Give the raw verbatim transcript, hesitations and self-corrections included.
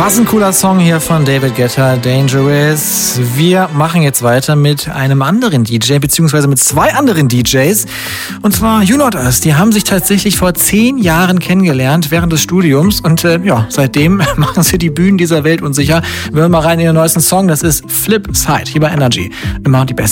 Was ein cooler Song hier von David Guetta, Dangerous. Wir machen jetzt weiter mit einem anderen D J, beziehungsweise mit zwei anderen D Js. Und zwar You Not Us. Die haben sich tatsächlich vor zehn Jahren kennengelernt während des Studiums. Und äh, ja, seitdem machen sie die Bühnen dieser Welt unsicher. Wir hören mal rein in den neuesten Song. Das ist Flip Side hier bei Energy. Immer die besten